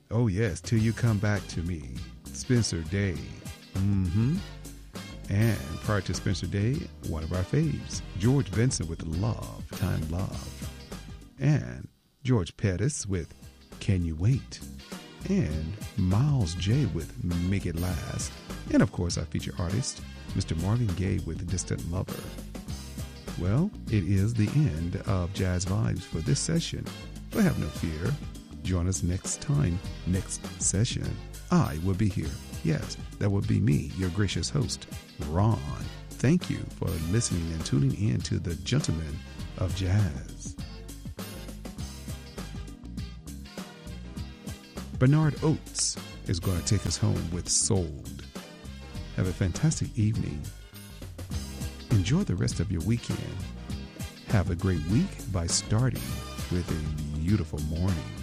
Oh, yes, Till You Come Back to Me, Spencer Day. And prior to Spencer Day, one of our faves, George Benson with Love, Time Love. And George Pettis with Can You Wait? And Miles J with Make It Last. And of course, our feature artist, Mr. Marvin Gaye with Distant Lover. Well, it is the end of Jazz Vibes for this session, but have no fear. Join us next time, next session. I will be here. Yes, that will be me, your gracious host, Ron. Thank you for listening and tuning in to the Gentlemen of Jazz. Bernard Oates is going to take us home with Sold. Have a fantastic evening. Enjoy the rest of your weekend. Have a great week by starting with a beautiful morning.